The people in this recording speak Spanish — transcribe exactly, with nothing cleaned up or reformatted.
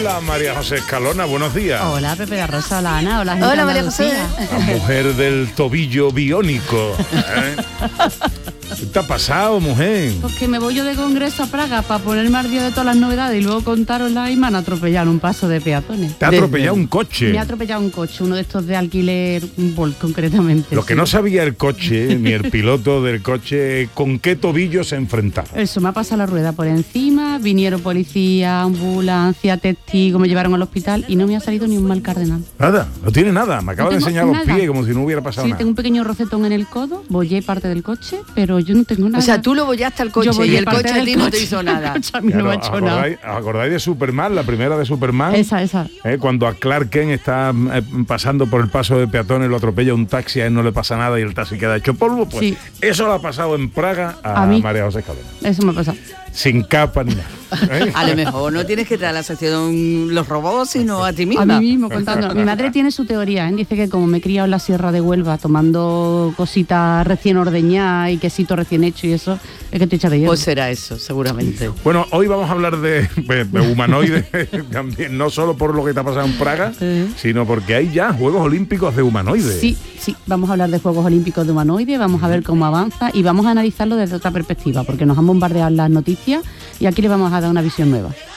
Hola María José Escalona, buenos días. Hola Pepe de Rosa, hola Ana, hola gente. Hola María José. La mujer del tobillo biónico. ¿eh? ¿Qué te ha pasado, mujer? Porque me voy yo de congreso a Praga para ponerme al día de todas las novedades y luego contaroslas y me han atropellado en un paso de peatones. ¿Te ha atropellado un coche? Me ha atropellado un coche, uno de estos de alquiler, un Volt concretamente. Lo que sí. no sabía el coche, ni el piloto del coche, con qué tobillo se enfrentaba. Eso, me ha pasado la rueda por encima, vinieron policía, ambulancia, testigos, me llevaron al hospital y no me ha salido ni un mal cardenal. Nada, no tiene nada. Me acaba No de tengo enseñar los nada. pies como si no hubiera pasado Sí, nada. tengo un pequeño rocetón en el codo, bollé parte del coche, pero yo no tengo nada. O sea, tú lo bollaste al coche Yo bollé y el parte coche a del ti no te coche. hizo nada. El coche a mí no me ha hecho nada. ¿acordáis, ¿Acordáis de Superman, la primera de Superman? Esa, esa. Eh, cuando a Clark Kent está eh, pasando por el paso de peatones, lo atropella un taxi, a él no le pasa nada y el taxi queda hecho polvo, pues Sí. eso le ha pasado en Praga a, A mí. María José Escalona. Eso me ha pasado. Sin capa ni nada. ¿eh? A lo mejor no tienes que traer a la sección los robots, sino a ti misma. A mí mismo contando. Mi madre tiene su teoría, ¿eh? Dice que como me he criado en la Sierra de Huelva tomando cositas recién ordeñadas y quesito recién hecho y eso, es que estoy hecha de hierro. Pues será eso, seguramente. Bueno, hoy vamos a hablar de, de, de humanoides también, no solo por lo que te ha pasado en Praga, Eh. sino porque hay ya Juegos Olímpicos de humanoides. Sí, sí, vamos a hablar de Juegos Olímpicos de humanoides, vamos a ver cómo avanza y vamos a analizarlo desde otra perspectiva, porque nos han bombardeado las noticias y aquí le vamos a dar una visión nueva.